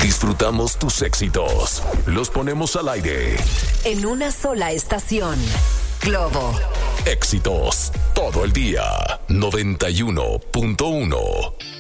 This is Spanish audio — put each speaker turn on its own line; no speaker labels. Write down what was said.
Disfrutamos tus éxitos. Los ponemos al aire.
En una sola estación. Globo.
Éxitos todo el día. 91.1.